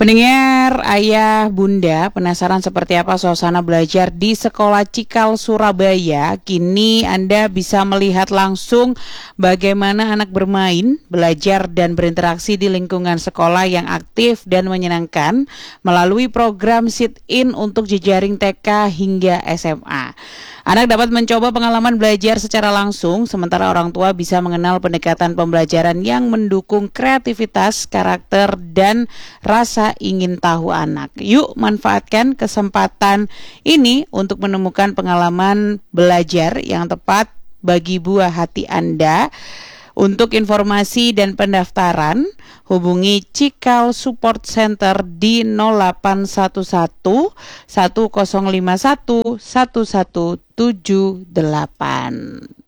Pendengar, ayah, bunda, penasaran seperti apa suasana belajar di Sekolah Cikal Surabaya? Kini Anda bisa melihat langsung bagaimana anak bermain, belajar, dan berinteraksi di lingkungan sekolah yang aktif dan menyenangkan melalui program Sit-in untuk jejaring TK hingga SMA. Anak dapat mencoba pengalaman belajar secara langsung, sementara orang tua bisa mengenal pendekatan pembelajaran yang mendukung kreativitas, karakter, dan rasa ingin tahu anak. Yuk manfaatkan kesempatan ini untuk menemukan pengalaman belajar yang tepat bagi buah hati Anda. Untuk informasi dan pendaftaran, hubungi Cikal Support Center di 0811 1051 1178.